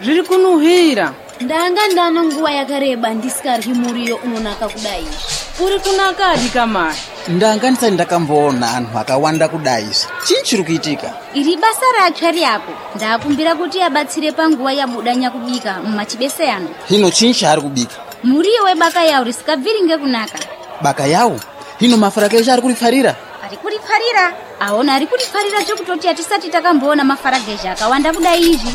Zviri kunuhira. Ndanga ndano nguva yakareba ndisikaryi muriyo unonaka kudai. Uri kunakadi kamai? Ndanga ndisati ndakamboona anhu akawanda kudai. Chii chiri kuitika? Iri basa ratsva riyako. Ndakumbira kuti abatsire panguva yabuda nyakubika mumachibese ano. Hino chii chaari kubika? Muriyo webaka yawo risikabviri ngekunaka. Baka yawo? Hino mafarageja ari kurifarira? Ari kurifarira? Aona ari kurifarira chokutoti atisati takamboona mafarageja akawanda kudai izvi.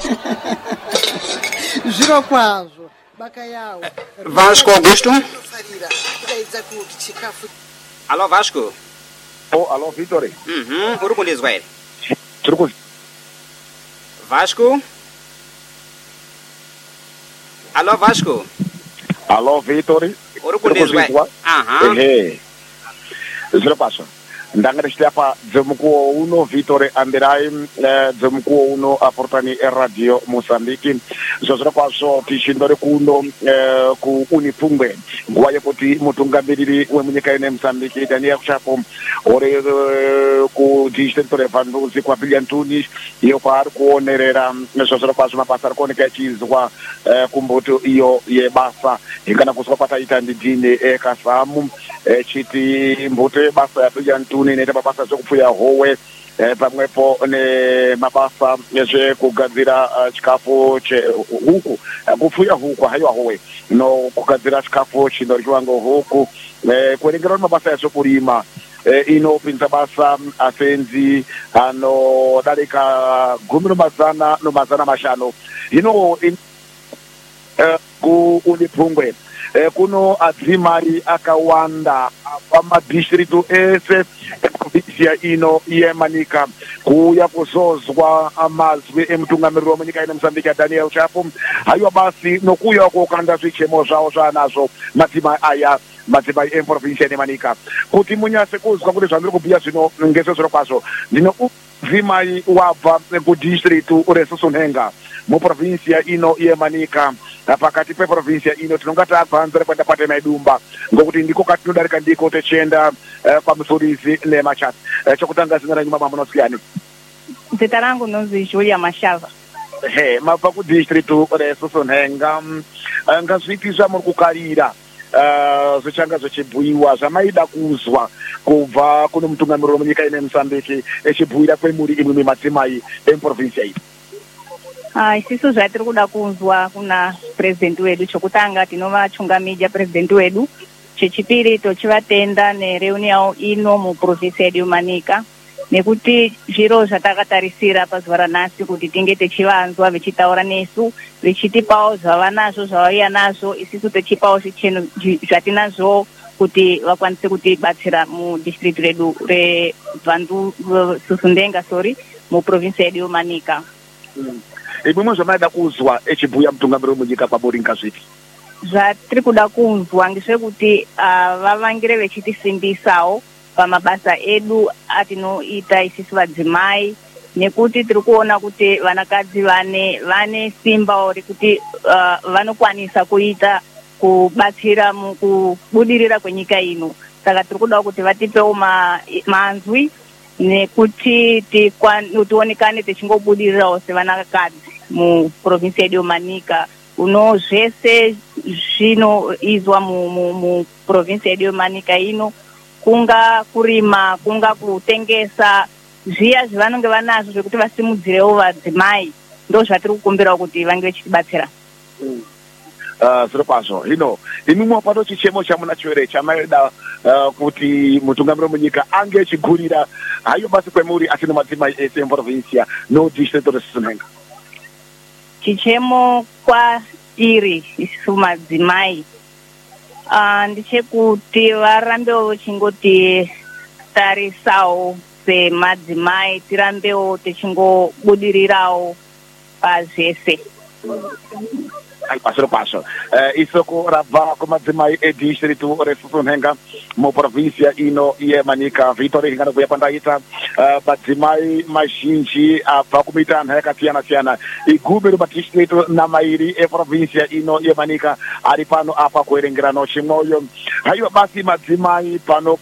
Zviro kwazvo baka yawo. Vasco Augusto? Alô Vasco? Oh, alô Vitor. Uri kundizwa here? Tiri kuzwa. Vasco? Alô Vasco? Alô Vitor. Uri kundizwa here? Aha. Ehe. Zviro kwazvo. Ndanga ndichiti apa dzemukuwo uno Vitor Anderai dzemukuwo uno aportani eradio Mozambique zvozvira kwazvo tichindori kuno kuUniPhungwe nguva yekuti mutungamiriri wemunyika ine Mozambique Daniel Chapo ori kudhistrictore vanduzi kwaBillion Tunis iyo kwaari kuonerera zvozvira kwazvo mabasa ari kuoneka echizwa kumbuto iyo yebasa ingana kuzwa kwataita ndidhine ekazamu chiti mbuto yebasa yaBillion Tunis inoita mabasa zvekupfuya howe pamwepo nemabasa ezvekugadzira chikafu chehuku kupfuya huku haiwa howe kugadzira chikafu chinoryiwa ngehuku kuverengera mabasa ezvekurima inopinza basa asenzi anodarika 10,500 hino kuUniPhungwe kuno adzimari akawanda pamadhistritu ese eprovinsia ino yeManika kuuya kuzozwa amazwi emutungamiriri wemunyika ine Mozambique Daniel Chapo haiwa basi nokuuya kokanda zvichemo zvavo zvaanazvo madzimai emprovinsia yeManika kuti munyase kuzwa kuti zvandiri kubhuya zvino ngezvezviro kwazvo ndino udzimai wabva kudhistritu reSosonhenga muprovinsia ino yeManika pakati peprovinsia ino tinonga taagwanzira kwenda kwatema idumba ngokuti ndiko katinodarika ndiko techienda pamusurizi neMachati chokutanga zina ranyu mama munosiyani? Zita rangu nonzi Julia Mashava. Mabva kudhistritu reSosonhenga ngazvipi zvamuri kukarira zvichanga zvichibhuyiwa zvamaida kuzwa kubva kuno mutungamiriri wemunyika ine Mozambique echibhuyira kwemuri imwe madzimai emprovinsia iyi? Isisu zvatiri kuda kunzwa kuna presidenti wedu chokutanga tinovachungamidya presidenti wedu chechipiri tochivatenda nereuni yavo ino muprovinsi yedu yeManika nekuti zviro zvatakatarisira pazuva ranhasi kuti tinge techivanzwa vechitaura nesu vechitipawo zvavanazvo zvavaiya nazvo isisu techipawo zvicheno zvatinazvo kuti vakwanise kutibatsira mudistrict redu Sosundenga muprovinsi yedu yeManika. Imwe zvamaida kuzwa echibhuya mutungamiriri wemunyika kwamuri ngazvipi? Zvatiri kuda kunzwa ngezvekuti vavangire vechitisimbisawo pamabasa edu atinoita isisu vadzimai nekuti tiri kuona kuti vanakadzi vane simba rekuti vanokwanisa kuita kubatsira mukubudirira kwenyika ino saka tiri kuda kuti vatipewo manzwi nekuti tionekane techingobudirirawo sevanakadzi muprovinsi yedu yeManika uno zvese zvinoizwa muprovinsi yedu yeManika ino kunga kurima kunga kutengesa zviya zvavanenge vanazvo zvekuti vasimudzirewo vadzimai ndo zvatiri kukumbirawo kuti vange vechitibatsira. Zviro kwazvo hino imwe pato chichemo chamunacho here chamaida kuti mutungamiriri wemunyika ange echigurira haiyo basi kwemuri asi nemadzimai ese emprovinsia nodistrict reSosonhenga? Chichemo kwatiri isisu madzimai ndechekuti varambewo vechingotitarisawo semadzimai tirambewo techingobudirirawo pazvese. Zviro kwazvo isoko rabva kumadzimai edistritu reSosonhenga muprovinsia ino yeManika Vitor ingana kuya pandaita madzimai mazhinji abva kumitanha yakasiyana-siyana igumi remadistritu namairi eprovinsia ino yeManika ari pano apa kuerengerano chimwoyo haiwa basi madzimai pano